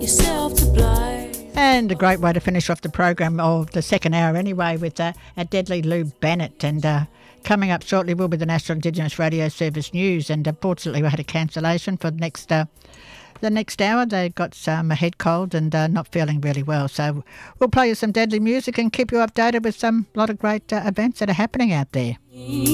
yourself to blame. And a great way to finish off the program, or the second hour anyway, with a deadly Lou Bennett. And coming up shortly will be the National Indigenous Radio Service News. And unfortunately we had a cancellation for the next hour. They got a head cold and not feeling really well. So we'll play you some deadly music and keep you updated with some lot of great events that are happening out there.